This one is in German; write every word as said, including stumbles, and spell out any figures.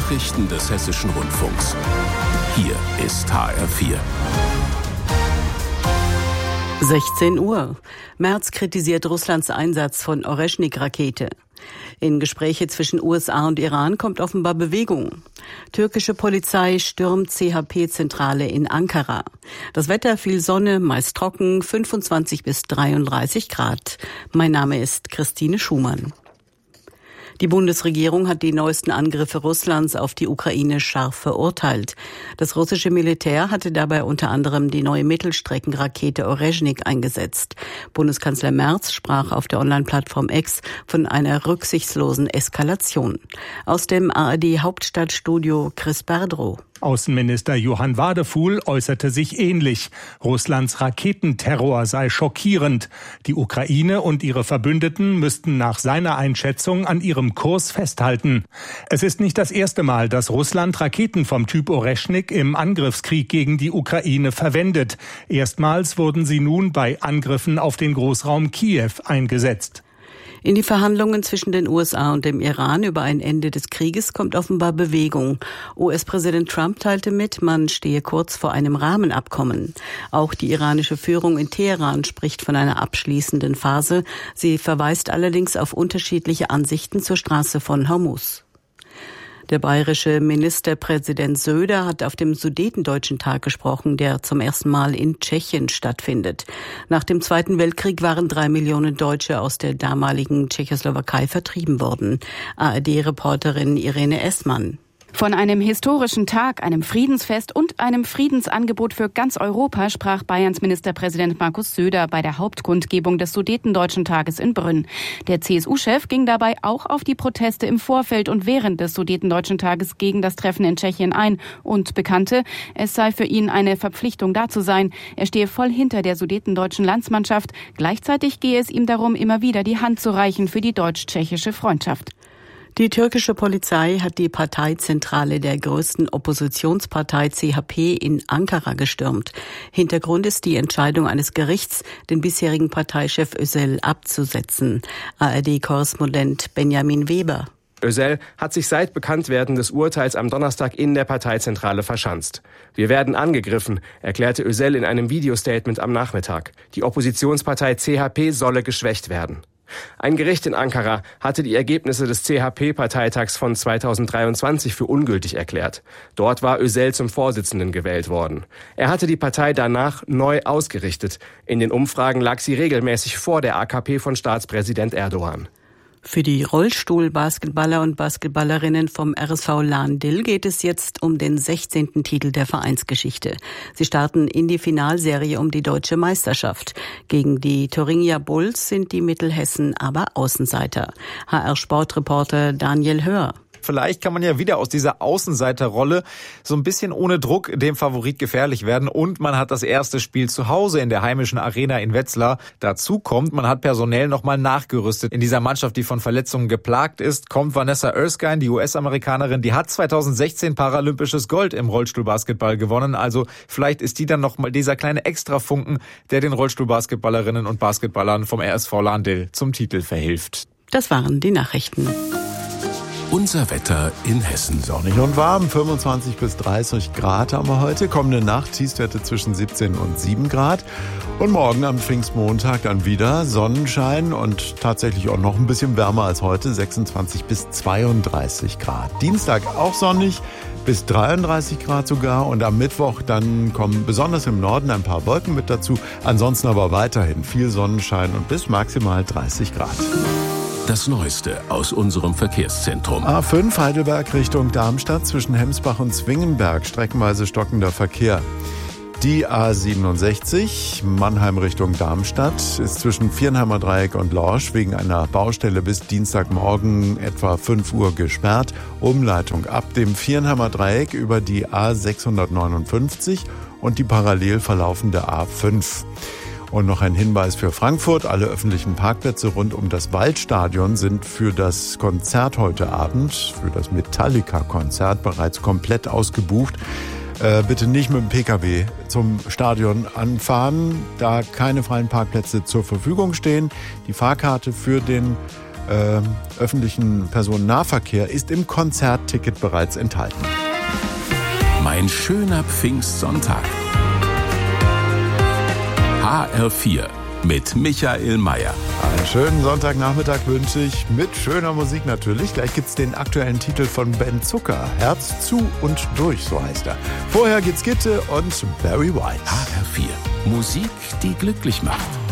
Nachrichten des Hessischen Rundfunks. Hier ist H R vier. sechzehn Uhr. Merz kritisiert Russlands Einsatz von Oreschnik-Rakete. In Gespräche zwischen U S A und Iran kommt offenbar Bewegung. Türkische Polizei stürmt C H P-Zentrale in Ankara. Das Wetter, viel Sonne, meist trocken, fünfundzwanzig bis dreiunddreißig Grad. Mein Name ist Christine Schumann. Die Bundesregierung hat die neuesten Angriffe Russlands auf die Ukraine scharf verurteilt. Das russische Militär hatte dabei unter anderem die neue Mittelstreckenrakete Oreschnik eingesetzt. Bundeskanzler Merz sprach auf der Online-Plattform X von einer rücksichtslosen Eskalation. Aus dem A R D-Hauptstadtstudio Chris Berdrow. Außenminister Johann Wadefuhl äußerte sich ähnlich. Russlands Raketenterror sei schockierend. Die Ukraine und ihre Verbündeten müssten nach seiner Einschätzung an ihrem Kurs festhalten. Es ist nicht das erste Mal, dass Russland Raketen vom Typ Oreschnik im Angriffskrieg gegen die Ukraine verwendet. Erstmals wurden sie nun bei Angriffen auf den Großraum Kiew eingesetzt. In die Verhandlungen zwischen den U S A und dem Iran über ein Ende des Krieges kommt offenbar Bewegung. U S-Präsident Trump teilte mit, man stehe kurz vor einem Rahmenabkommen. Auch die iranische Führung in Teheran spricht von einer abschließenden Phase. Sie verweist allerdings auf unterschiedliche Ansichten zur Straße von Hormuz. Der bayerische Ministerpräsident Söder hat auf dem Sudetendeutschen Tag gesprochen, der zum ersten Mal in Tschechien stattfindet. Nach dem Zweiten Weltkrieg waren drei Millionen Deutsche aus der damaligen Tschechoslowakei vertrieben worden. A R D-Reporterin Irene Essmann. Von einem historischen Tag, einem Friedensfest und einem Friedensangebot für ganz Europa sprach Bayerns Ministerpräsident Markus Söder bei der Hauptkundgebung des Sudetendeutschen Tages in Brünn. Der C S U-Chef ging dabei auch auf die Proteste im Vorfeld und während des Sudetendeutschen Tages gegen das Treffen in Tschechien ein und bekannte, es sei für ihn eine Verpflichtung, da zu sein. Er stehe voll hinter der sudetendeutschen Landsmannschaft. Gleichzeitig gehe es ihm darum, immer wieder die Hand zu reichen für die deutsch-tschechische Freundschaft. Die türkische Polizei hat die Parteizentrale der größten Oppositionspartei C H P in Ankara gestürmt. Hintergrund ist die Entscheidung eines Gerichts, den bisherigen Parteichef Özel abzusetzen. A R D-Korrespondent Benjamin Weber. Özel hat sich seit Bekanntwerden des Urteils am Donnerstag in der Parteizentrale verschanzt. Wir werden angegriffen, erklärte Özel in einem Videostatement am Nachmittag. Die Oppositionspartei C H P solle geschwächt werden. Ein Gericht in Ankara hatte die Ergebnisse des C H P-Parteitags von zweitausenddreiundzwanzig für ungültig erklärt. Dort war Özel zum Vorsitzenden gewählt worden. Er hatte die Partei danach neu ausgerichtet. In den Umfragen lag sie regelmäßig vor der A K P von Staatspräsident Erdogan. Für die Rollstuhl-Basketballer und Basketballerinnen vom R S V Lahn-Dill geht es jetzt um den sechzehnten Titel der Vereinsgeschichte. Sie starten in die Finalserie um die deutsche Meisterschaft. Gegen die Thuringia Bulls sind die Mittelhessen aber Außenseiter. H R-Sportreporter Daniel Hör. Vielleicht kann man ja wieder aus dieser Außenseiterrolle so ein bisschen ohne Druck dem Favorit gefährlich werden. Und man hat das erste Spiel zu Hause in der heimischen Arena in Wetzlar. Dazu kommt, man hat personell nochmal nachgerüstet. In dieser Mannschaft, die von Verletzungen geplagt ist, kommt Vanessa Erskine, die U S-Amerikanerin. Die hat zweitausendsechzehn paralympisches Gold im Rollstuhlbasketball gewonnen. Also vielleicht ist die dann nochmal dieser kleine Extrafunken, der den Rollstuhlbasketballerinnen und Basketballern vom R S V Lahn-Dill zum Titel verhilft. Das waren die Nachrichten. Unser Wetter in Hessen. Sonnig und warm, fünfundzwanzig bis dreißig Grad haben wir heute. Kommende Nacht Tiefstwerte zwischen siebzehn und sieben Grad. Und morgen am Pfingstmontag dann wieder Sonnenschein und tatsächlich auch noch ein bisschen wärmer als heute, sechsundzwanzig bis zweiunddreißig Grad. Dienstag auch sonnig, bis dreiunddreißig Grad sogar. Und am Mittwoch dann kommen besonders im Norden ein paar Wolken mit dazu. Ansonsten aber weiterhin viel Sonnenschein und bis maximal dreißig Grad. Das Neueste aus unserem Verkehrszentrum. A fünf Heidelberg Richtung Darmstadt zwischen Hemsbach und Zwingenberg. Streckenweise stockender Verkehr. Die A siebenundsechzig Mannheim Richtung Darmstadt ist zwischen Viernheimer Dreieck und Lorsch wegen einer Baustelle bis Dienstagmorgen etwa fünf Uhr gesperrt. Umleitung ab dem Viernheimer Dreieck über die A sechshundertneunundfünfzig und die parallel verlaufende A fünf. Und noch ein Hinweis für Frankfurt. Alle öffentlichen Parkplätze rund um das Waldstadion sind für das Konzert heute Abend, für das Metallica-Konzert, bereits komplett ausgebucht. Äh, bitte nicht mit dem Pkw zum Stadion anfahren, da keine freien Parkplätze zur Verfügung stehen. Die Fahrkarte für den äh, öffentlichen Personennahverkehr ist im Konzertticket bereits enthalten. Mein schöner Pfingstsonntag. H R vier mit Michael Mayer. Einen schönen Sonntagnachmittag wünsche ich mit schöner Musik natürlich. Gleich gibt's den aktuellen Titel von Ben Zucker. Herz zu und durch, so heißt er. Vorher geht's Gitte und Barry White. H R vier. Musik, die glücklich macht.